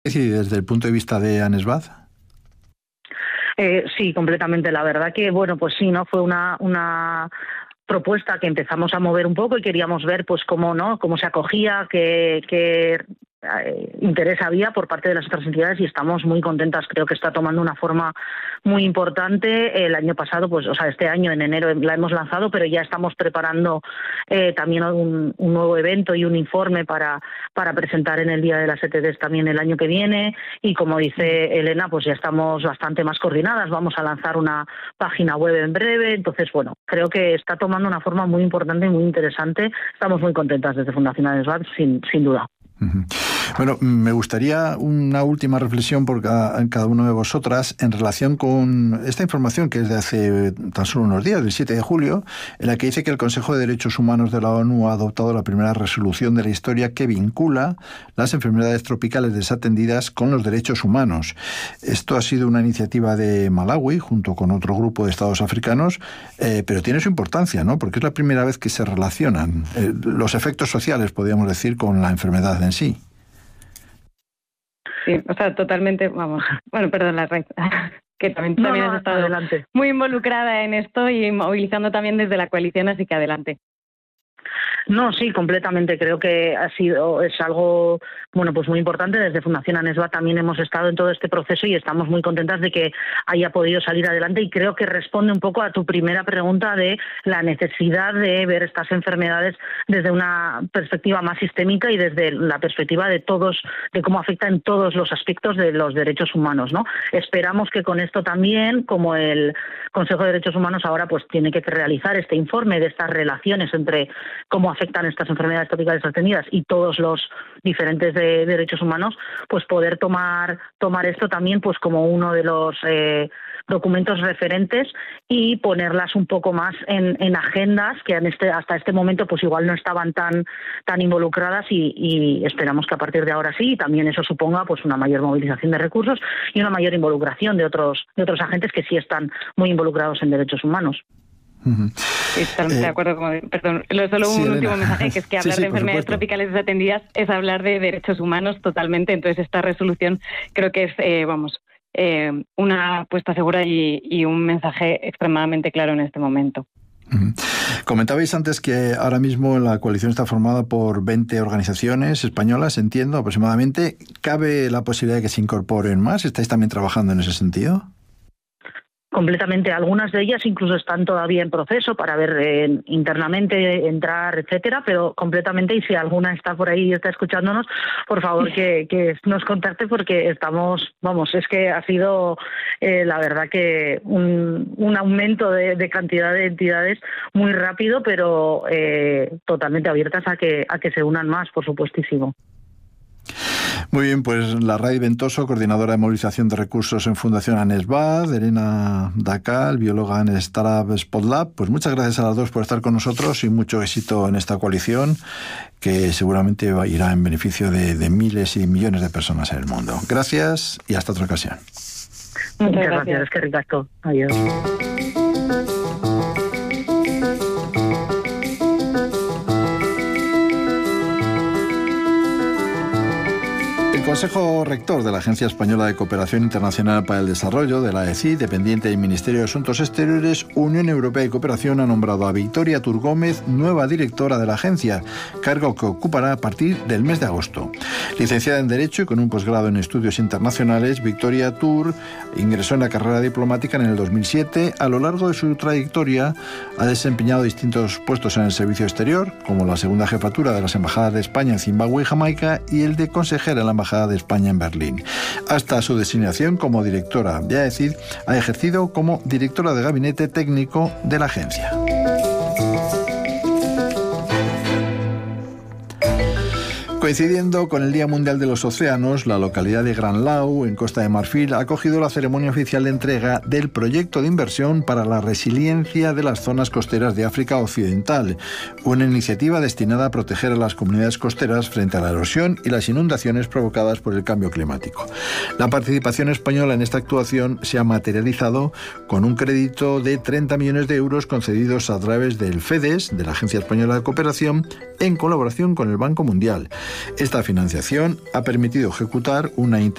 Y desde el punto de vista de ANESBAD. Sí, completamente. La verdad que, bueno, pues sí, ¿no? Fue una propuesta que empezamos a mover un poco y queríamos ver pues cómo se acogía, qué interés había por parte de las otras entidades, y estamos muy contentas. Creo que está tomando una forma muy importante. El año pasado, este año en enero la hemos lanzado, pero ya estamos preparando también un nuevo evento y un informe para presentar en el Día de las ETDs también el año que viene. Y como dice Elena, pues ya estamos bastante más coordinadas. Vamos a lanzar una página web en breve. Entonces, bueno, creo que está tomando una forma muy importante y muy interesante. Estamos muy contentas desde Fundación ANESBAD, sin duda. Bueno, me gustaría una última reflexión por cada una de vosotras en relación con esta información que es de hace tan solo unos días, del 7 de julio, en la que dice que el Consejo de Derechos Humanos de la ONU ha adoptado la primera resolución de la historia que vincula las enfermedades tropicales desatendidas con los derechos humanos. Esto ha sido una iniciativa de Malawi junto con otro grupo de estados africanos, pero tiene su importancia, ¿no? Porque es la primera vez que se relacionan los efectos sociales, podríamos decir, con la enfermedad en sí. Sí, o sea, totalmente, vamos. Bueno, perdón, la red, que también has estado adelante, muy involucrada en esto y movilizando también desde la coalición, así que adelante. No, sí, completamente. Creo que es algo, bueno, pues muy importante. Desde Fundación ANESBAD también hemos estado en todo este proceso y estamos muy contentas de que haya podido salir adelante, y creo que responde un poco a tu primera pregunta de la necesidad de ver estas enfermedades desde una perspectiva más sistémica y desde la perspectiva de cómo afecta en todos los aspectos de los derechos humanos, ¿no? Esperamos que con esto también, como el Consejo de Derechos Humanos ahora pues tiene que realizar este informe de estas relaciones entre cómo afectan estas enfermedades tropicales atendidas y todos los diferentes de derechos humanos, pues poder tomar esto también pues como uno de los documentos referentes y ponerlas un poco más en agendas que hasta este momento pues igual no estaban tan involucradas, y esperamos que a partir de ahora sí, y también eso suponga pues una mayor movilización de recursos y una mayor involucración de otros agentes que sí están muy involucrados en derechos humanos. Sí, totalmente de acuerdo. Perdón, solo un último mensaje, que es que hablar de enfermedades tropicales desatendidas es hablar de derechos humanos totalmente. Entonces esta resolución creo que es una apuesta segura y un mensaje extremadamente claro en este momento. Comentabais antes que ahora mismo la coalición está formada por 20 organizaciones españolas, entiendo, aproximadamente. ¿Cabe la posibilidad de que se incorporen más? ¿Estáis también trabajando en ese sentido? Completamente. Algunas de ellas incluso están todavía en proceso para ver internamente, entrar, etcétera, pero completamente. Y si alguna está por ahí y está escuchándonos, por favor que nos contacte, porque es que ha sido la verdad que un aumento de cantidad de entidades muy rápido, pero totalmente abiertas a que se unan más, por supuestísimo. Muy bien, pues Larraín Ventoso, coordinadora de movilización de recursos en Fundación ANESBAD, Elena Dacal, bióloga en Startup Spotlab. Pues muchas gracias a las dos por estar con nosotros y mucho éxito en esta coalición que seguramente irá en beneficio de miles y millones de personas en el mundo. Gracias y hasta otra ocasión. Muchas gracias. Qué ricasco. Adiós. El Consejo Rector de la Agencia Española de Cooperación Internacional para el Desarrollo, de la AECI, dependiente del Ministerio de Asuntos Exteriores, Unión Europea y Cooperación, ha nombrado a Victoria Tur Gómez nueva directora de la agencia, cargo que ocupará a partir del mes de agosto. Licenciada en Derecho y con un posgrado en Estudios Internacionales, Victoria Tur ingresó en la carrera diplomática en el 2007. A lo largo de su trayectoria ha desempeñado distintos puestos en el servicio exterior, como la segunda jefatura de las embajadas de España en Zimbabue y Jamaica y el de consejera en la Embajada de España en Berlín. Hasta su designación como directora de AECI, ha ejercido como directora de gabinete técnico de la agencia. Coincidiendo con el Día Mundial de los Océanos, la localidad de Granlao, en Costa de Marfil, ha acogido la ceremonia oficial de entrega del proyecto de inversión para la resiliencia de las zonas costeras de África Occidental, una iniciativa destinada a proteger a las comunidades costeras frente a la erosión y las inundaciones provocadas por el cambio climático. La participación española en esta actuación se ha materializado con un crédito de 30 millones de euros concedidos a través del FEDES, de la Agencia Española de Cooperación, en colaboración con el Banco Mundial. Esta financiación ha permitido ejecutar una